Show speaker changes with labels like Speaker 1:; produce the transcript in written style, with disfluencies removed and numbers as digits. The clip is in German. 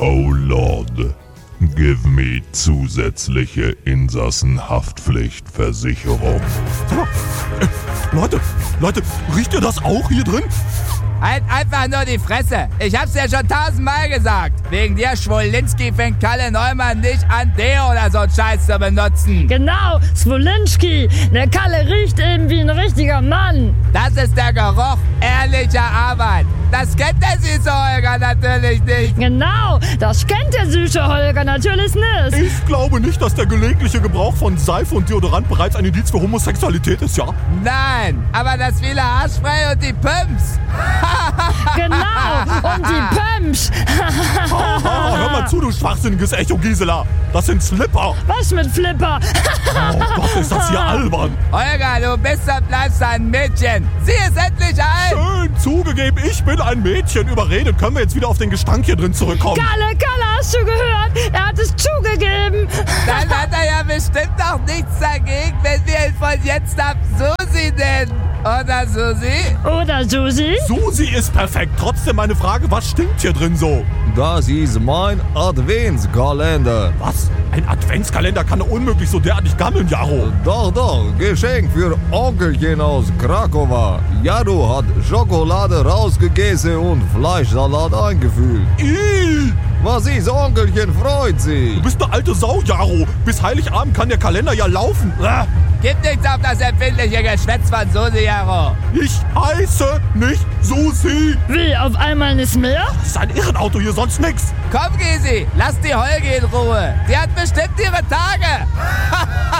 Speaker 1: Oh Lord, give me zusätzliche Insassenhaftpflichtversicherung.
Speaker 2: Leute, riecht ihr das auch hier drin?
Speaker 3: Halt einfach nur die Fresse. Ich hab's ja schon 1000-mal gesagt. Wegen dir, Schwolinski, fängt Kalle Neumann nicht an, Deo oder so einen Scheiß zu benutzen.
Speaker 4: Genau, Swolinski. Der Kalle riecht eben wie ein richtiger Mann.
Speaker 3: Das ist der Geruch ehrlicher Arbeit. Das kennt der süße Holger natürlich nicht.
Speaker 4: Genau, das kennt der süße Holger natürlich nicht.
Speaker 2: Ich glaube nicht, dass der gelegentliche Gebrauch von Seife und Deodorant bereits ein Indiz für Homosexualität ist, ja?
Speaker 3: Nein, aber das viele Haarspray und die Pumps.
Speaker 4: Genau, und die Pumps.
Speaker 2: Hör mal zu, du schwachsinniges Echo, Gisela. Das sind Slipper.
Speaker 4: Was mit Flipper?
Speaker 2: Oh Gott, ist das hier albern.
Speaker 3: Holger, du bist und bleibst ein Mädchen. Sieh es endlich ein.
Speaker 2: Schön zugegeben, ich bin ein Mädchen. Überredet, können wir jetzt wieder auf den Gestank hier drin zurückkommen?
Speaker 4: Kalle, hast du gehört? Er hat es zugegeben.
Speaker 3: Dann hat er ja bestimmt auch nichts dagegen, wenn wir ihn von jetzt ab Susi nennen. Oder Susi?
Speaker 4: Oder Susi?
Speaker 2: Susi ist perfekt. Trotzdem meine Frage, was stinkt hier drin so?
Speaker 5: Das ist mein Adventskalender.
Speaker 2: Was? Ein Adventskalender kann doch unmöglich so derartig gammeln, Jaro.
Speaker 5: Doch, Geschenk für Onkelchen aus Krakowa. Jaro hat Schokolade rausgegessen und Fleischsalat eingefüllt.
Speaker 2: Ih,
Speaker 5: Was ist, Onkelchen freut sich.
Speaker 2: du bist eine alte Sau, Jaro. Bis Heiligabend kann der Kalender ja laufen.
Speaker 3: Gib nichts auf das empfindliche Geschwätz von Susi, Jaro.
Speaker 2: Ich heiße nicht Susi.
Speaker 4: Wie, auf einmal nicht mehr?
Speaker 2: Das ist ein Irrenauto hier, sonst nix.
Speaker 3: Komm, Gysi, lass die Holgi in Ruhe. Die hat bestimmt ihre Tage.